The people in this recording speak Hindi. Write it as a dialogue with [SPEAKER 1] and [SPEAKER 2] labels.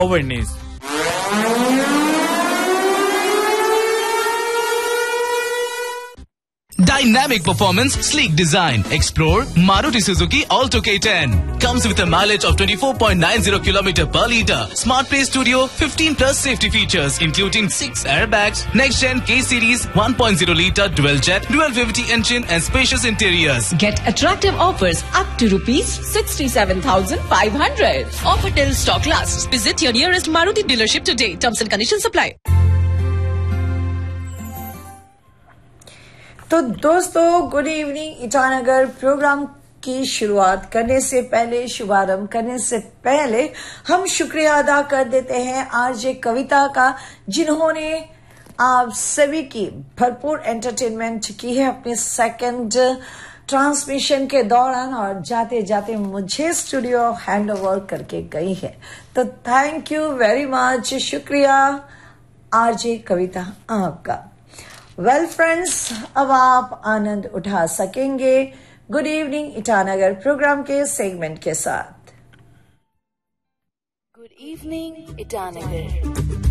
[SPEAKER 1] awareness.
[SPEAKER 2] Dynamic performance, sleek design. Explore Maruti Suzuki Alto K10. Comes with a mileage of 24.90 km per litre. Smart Play Studio, 15 plus safety features, including 6 airbags, next-gen K-Series, 1.0 litre dual-jet, dual 50 engine and spacious interiors.
[SPEAKER 3] Get attractive offers up to rupees 67,500. Offer till stock lasts. Visit your nearest Maruti dealership today. Terms and conditions apply.
[SPEAKER 4] तो दोस्तों, गुड इवनिंग। ईटानगर प्रोग्राम की शुरुआत करने से पहले, शुभारंभ करने से पहले हम शुक्रिया अदा कर देते हैं आरजे कविता का, जिन्होंने आप सभी की भरपूर एंटरटेनमेंट की है अपने सेकंड ट्रांसमिशन के दौरान, और जाते जाते मुझे स्टूडियो हैंड ओवर करके गई है। तो थैंक यू वेरी मच, शुक्रिया आरजे कविता आपका। वेल फ्रेंड्स, अब आप आनंद उठा सकेंगे गुड इवनिंग ईटानगर प्रोग्राम के सेगमेंट के साथ।
[SPEAKER 5] Good evening Itanagar.